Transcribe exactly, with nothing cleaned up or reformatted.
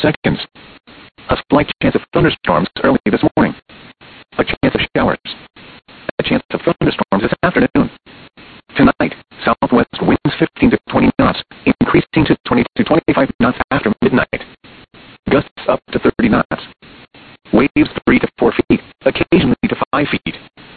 seconds. A slight chance of thunderstorms early this morning. A chance of showers. A chance of thunderstorms this afternoon. Tonight, southwest winds fifteen to twenty knots, increasing to twenty to twenty-five knots after midnight. Gusts up to thirty knots. Waves three to four feet, occasionally to five feet.